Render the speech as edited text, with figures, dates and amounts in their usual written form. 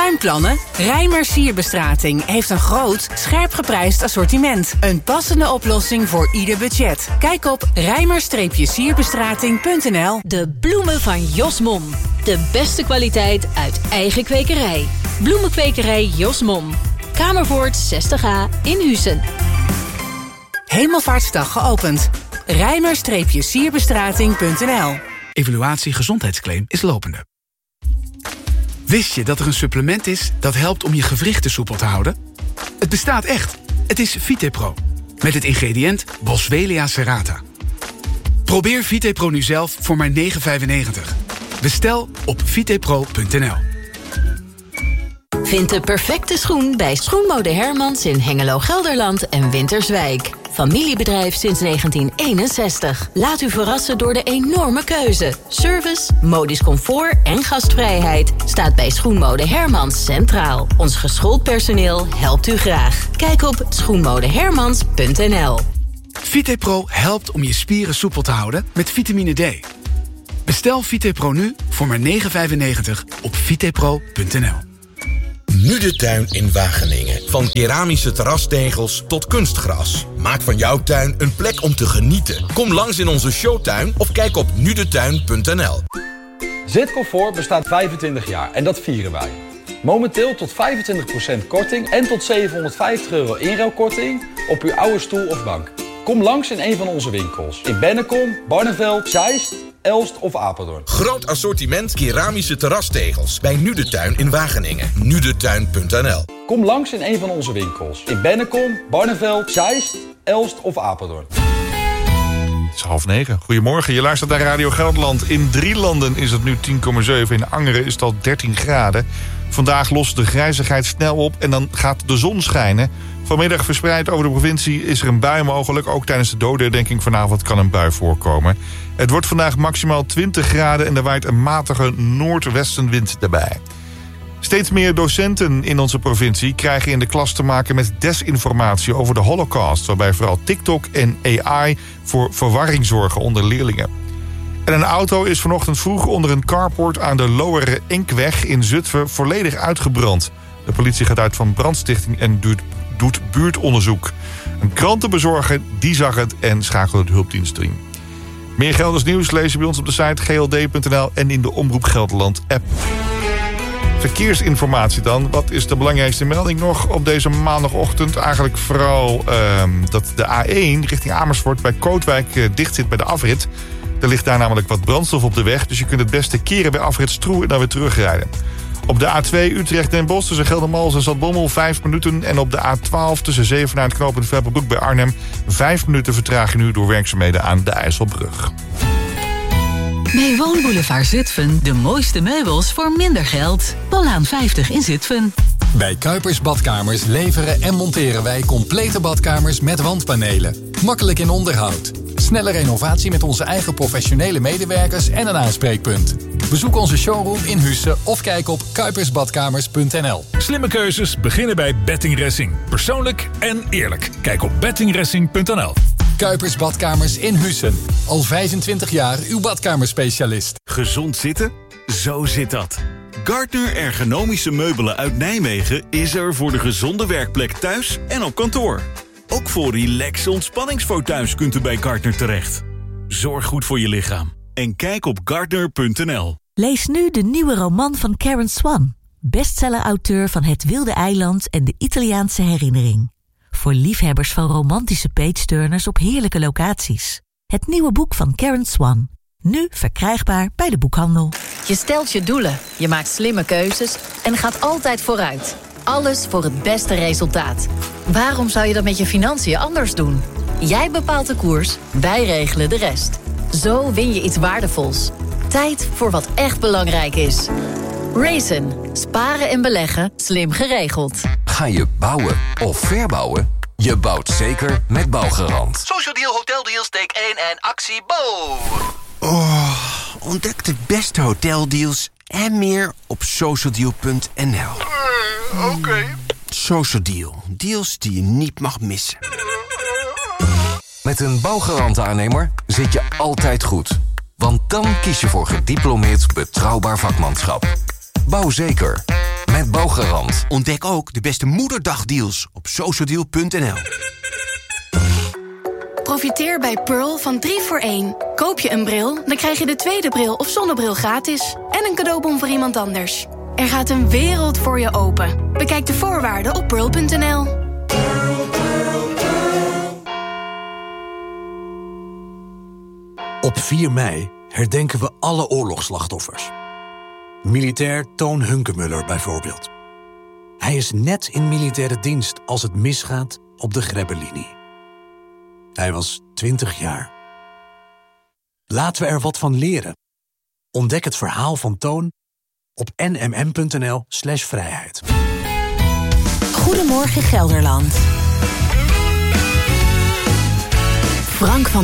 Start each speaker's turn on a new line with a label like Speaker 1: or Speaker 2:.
Speaker 1: Tuinplannen? Rijmer Sierbestrating heeft een groot, scherp geprijsd assortiment. Een passende oplossing voor ieder budget. Kijk op rijmer-sierbestrating.nl.
Speaker 2: De bloemen van Jos Mom. De beste kwaliteit uit eigen kwekerij. Bloemenkwekerij Jos Mom. Kamervoort 60A in Huissen.
Speaker 1: Hemelvaartsdag geopend. rijmer-sierbestrating.nl.
Speaker 3: Evaluatie gezondheidsclaim is lopende. Wist je dat er een supplement is dat helpt om je gewrichten soepel te houden? Het bestaat echt. Het is Vitepro. Met het ingrediënt Boswellia serrata. Probeer Vitepro nu zelf voor maar €9,95. Bestel op vitepro.nl.
Speaker 2: Vind de perfecte schoen bij Schoenmode Hermans in Hengelo, Gelderland en Winterswijk. Familiebedrijf sinds 1961. Laat u verrassen door de enorme keuze. Service, modisch comfort en gastvrijheid staat bij Schoenmode Hermans centraal. Ons geschoold personeel helpt u graag. Kijk op schoenmodehermans.nl.
Speaker 3: Vitepro helpt om je spieren soepel te houden met vitamine D. Bestel Vitepro nu voor maar €9,95 op vitepro.nl.
Speaker 4: Nu de tuin in Wageningen. Van keramische terrastegels tot kunstgras. Maak van jouw tuin een plek om te genieten. Kom langs in onze showtuin of kijk op nudetuin.nl.
Speaker 5: Zitcomfort bestaat 25 jaar en dat vieren wij. Momenteel tot 25% korting en tot €750 inruilkorting op uw oude stoel of bank. Kom langs in een van onze winkels. In Bennekom, Barneveld, Zeist, Elst of Apeldoorn.
Speaker 4: Groot assortiment keramische terrastegels bij Nu de Tuin in Wageningen. nudetuin.nl.
Speaker 5: Kom langs in een van onze winkels. In Bennekom, Barneveld, Zeist, Elst of Apeldoorn.
Speaker 6: Het is 8:30. Goedemorgen, je luistert naar Radio Gelderland. In Drielanden is het nu 10,7. In Angeren is het al 13 graden. Vandaag lost de grijzigheid snel op en dan gaat de zon schijnen. Vanmiddag verspreid over de provincie is er een bui mogelijk. Ook tijdens de dodenherdenking vanavond kan een bui voorkomen. Het wordt vandaag maximaal 20 graden en er waait een matige noordwestenwind daarbij. Steeds meer docenten in onze provincie krijgen in de klas te maken met desinformatie over de Holocaust, waarbij vooral TikTok en AI voor verwarring zorgen onder leerlingen. En een auto is vanochtend vroeg onder een carport aan de Lowere Enkweg in Zutphen volledig uitgebrand. De politie gaat uit van brandstichting en doet buurtonderzoek. Een krantenbezorger die zag het en schakelde de hulpdienst in. Meer Gelders nieuws lees je bij ons op de site gld.nl en in de Omroep Gelderland app. Verkeersinformatie dan. Wat is de belangrijkste melding nog op deze maandagochtend? Eigenlijk vooral dat de A1 richting Amersfoort bij Kootwijk dicht zit bij de afrit. Er ligt daar namelijk wat brandstof op de weg, dus je kunt het beste keren bij afrit Stroe en dan weer terugrijden. Op de A2 Utrecht-Den Bosch tussen Geldermalsen en Zaltbommel 5 minuten. En op de A12 tussen Zevenaar en het knooppunt Velperbroek bij Arnhem 5 minuten vertraging nu door werkzaamheden aan de IJsselbrug.
Speaker 7: Bij Woonboulevard Zutphen de mooiste meubels voor minder geld. Ballaan 50 in Zutphen.
Speaker 8: Bij Kuipers Badkamers leveren en monteren wij complete badkamers met wandpanelen. Makkelijk in onderhoud. Snelle renovatie met onze eigen professionele medewerkers en een aanspreekpunt. Bezoek onze showroom in Huissen of kijk op kuipersbadkamers.nl.
Speaker 9: Slimme keuzes beginnen bij Betting Racing. Persoonlijk en eerlijk. Kijk op bettingracing.nl.
Speaker 8: Kuipers Badkamers in Huissen. Al 25 jaar uw badkamerspecialist.
Speaker 10: Gezond zitten? Zo zit dat. Gardner Ergonomische Meubelen uit Nijmegen is er voor de gezonde werkplek thuis en op kantoor. Ook voor relaxe ontspanningsfauteuils kunt u bij Gardner terecht. Zorg goed voor je lichaam en kijk op gardner.nl.
Speaker 11: Lees nu de nieuwe roman van Karen Swan, bestseller-auteur van Het Wilde Eiland en de Italiaanse Herinnering. Voor liefhebbers van romantische page-turners op heerlijke locaties. Het nieuwe boek van Karen Swan. Nu verkrijgbaar bij de boekhandel.
Speaker 12: Je stelt je doelen, je maakt slimme keuzes en gaat altijd vooruit. Alles voor het beste resultaat. Waarom zou je dat met je financiën anders doen? Jij bepaalt de koers, wij regelen de rest. Zo win je iets waardevols. Tijd voor wat echt belangrijk is. Raisin. Sparen en beleggen slim geregeld.
Speaker 13: Ga je bouwen of verbouwen? Je bouwt zeker met Bouwgarant.
Speaker 14: Social Deal, Hoteldeals, take 1 en actie bouw.
Speaker 15: Oh, ontdek de beste hoteldeals en meer op socialdeal.nl.
Speaker 14: Oké.
Speaker 15: Social Deal. Deals die je niet mag missen.
Speaker 13: Met een Bouwgarant-aannemer zit je altijd goed. Want dan kies je voor gediplomeerd betrouwbaar vakmanschap. Bouw zeker. Met met Bouwgarant.
Speaker 15: Ontdek ook de beste moederdagdeals op socialdeal.nl.
Speaker 16: Profiteer bij Pearl van 3 voor 1. Koop je een bril, dan krijg je de tweede bril of zonnebril gratis. En een cadeaubon voor iemand anders. Er gaat een wereld voor je open. Bekijk de voorwaarden op pearl.nl.
Speaker 17: Op 4 mei herdenken we alle oorlogsslachtoffers. Militair Toon Hunkemuller bijvoorbeeld. Hij is net in militaire dienst als het misgaat op de Grebbelinie. Hij was 20 jaar. Laten we er wat van leren. Ontdek het verhaal van Toon op nmm.nl/vrijheid.
Speaker 1: Goedemorgen Gelderland. Frank van